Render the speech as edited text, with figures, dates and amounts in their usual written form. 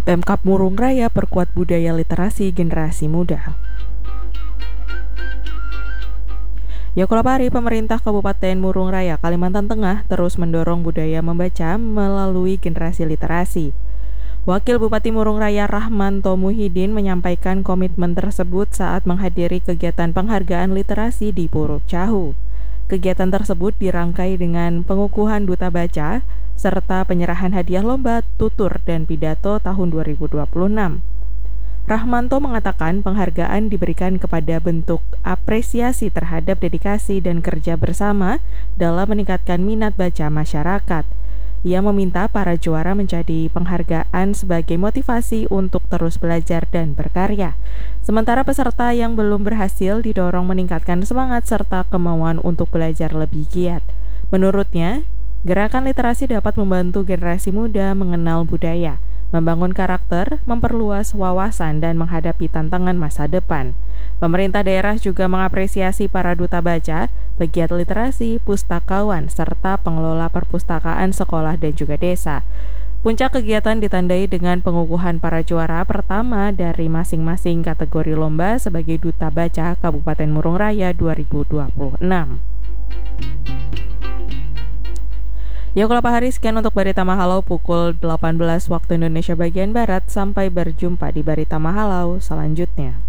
Pemkab Murung Raya perkuat budaya literasi generasi muda. Yokolapari, pemerintah Kabupaten Murung Raya, Kalimantan Tengah terus mendorong budaya membaca melalui generasi literasi. Wakil Bupati Murung Raya Rahmanto Muhyiddin menyampaikan komitmen tersebut saat menghadiri kegiatan penghargaan literasi di Puruk Cahu. Kegiatan tersebut dirangkai dengan pengukuhan duta baca serta penyerahan hadiah lomba, tutur, dan pidato tahun 2026. Rahmanto mengatakan penghargaan diberikan kepada bentuk apresiasi terhadap dedikasi dan kerja bersama dalam meningkatkan minat baca masyarakat. Ia meminta para juara menjadi penghargaan sebagai motivasi untuk terus belajar dan berkarya. Sementara peserta yang belum berhasil didorong meningkatkan semangat serta kemauan untuk belajar lebih giat. Menurutnya, gerakan literasi dapat membantu generasi muda mengenal budaya, membangun karakter, memperluas wawasan, dan menghadapi tantangan masa depan. Pemerintah daerah juga mengapresiasi para duta baca, pegiat literasi, pustakawan, serta pengelola perpustakaan sekolah dan juga desa. Puncak kegiatan ditandai dengan pengukuhan para juara pertama dari masing-masing kategori lomba sebagai Duta Baca Kabupaten Murung Raya 2026. Yokolapa hari, sekian untuk Barita Mahalau pukul 18 waktu Indonesia bagian Barat. Sampai berjumpa di Barita Mahalau selanjutnya.